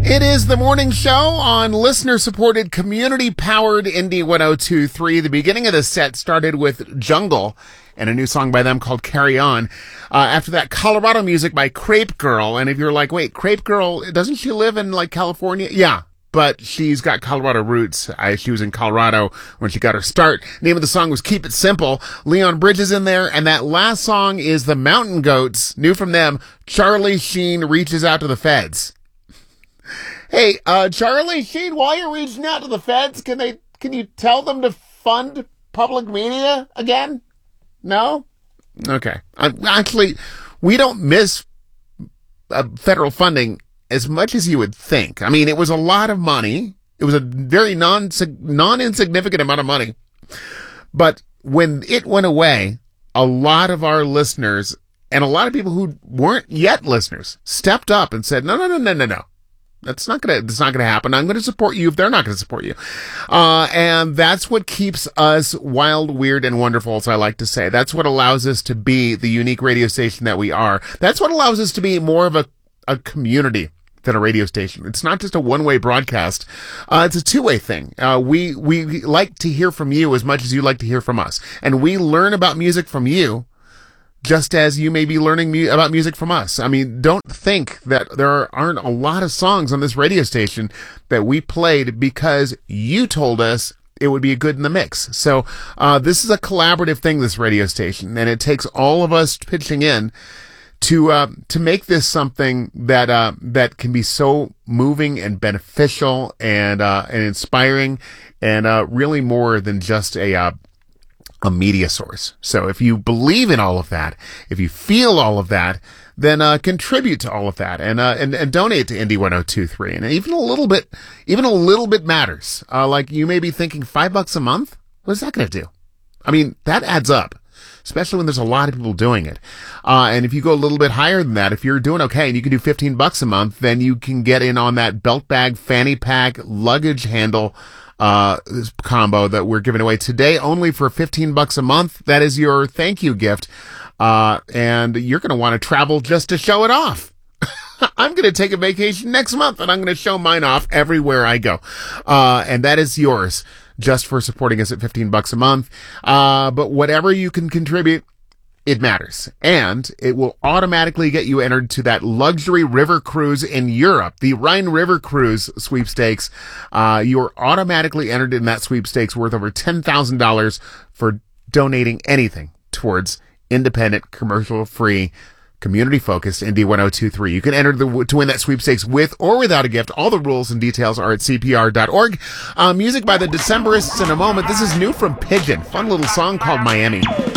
It is the morning show on listener-supported, community-powered Indie 102.3. The beginning of the set started with Jungle and a new song by them called Carry On. After that, Colorado music by Crepe Girl. And if you're like, wait, Crepe Girl, doesn't she live in, like, California? Yeah, but she's got Colorado roots. She was in Colorado when she got her start. The name of the song was Keep It Simple. Leon Bridges in there. And that last song is the Mountain Goats. New from them, Charlie Sheen Reaches Out to the Feds. Hey, Charlie Sheen, while you're reaching out to the feds, can you tell them to fund public media again? No? Okay. Actually, we don't miss federal funding as much as you would think. I mean, it was a lot of money. It was a very non-insignificant amount of money. But when it went away, a lot of our listeners and a lot of people who weren't yet listeners stepped up and said, no. That's not gonna happen. I'm gonna support you if they're not gonna support you. And that's what keeps us wild, weird, and wonderful, as I like to say. That's what allows us to be the unique radio station that we are. That's what allows us to be more of a community than a radio station. It's not just a one-way broadcast. It's a two-way thing. We like to hear from you as much as you like to hear from us. And we learn about music from you, just as you may be learning about music from us. I mean, don't think that there aren't a lot of songs on this radio station that we played because you told us it would be good in the mix. So this is a collaborative thing, this radio station, and it takes all of us pitching in to make this something that can be so moving and beneficial and inspiring and really more than just a media source. So if you believe in all of that, if you feel all of that, then contribute to all of that and donate to Indie 102.3. And even a little bit matters. Like you may be thinking $5 a month. What is that going to do? I mean, that adds up, especially when there's a lot of people doing it. And if you go a little bit higher than that, if you're doing okay and you can do $15 a month, then you can get in on that belt bag, fanny pack, luggage handle this combo that we're giving away today, only for $15 a month. That is your thank you gift. And you're going to want to travel just to show it off. I'm going to take a vacation next month and I'm going to show mine off everywhere I go. And that is yours just for supporting us at $15 a month. But whatever you can contribute, it matters. And it will automatically get you entered to that luxury river cruise in Europe, the Rhine River Cruise sweepstakes. You're automatically entered in that sweepstakes worth over $10,000 for donating anything towards independent, commercial-free, community-focused Indie 102.3. You can enter to win that sweepstakes with or without a gift. All the rules and details are at cpr.org. Music by the Decemberists in a moment. This is new from Pigeon. Fun little song called Miami.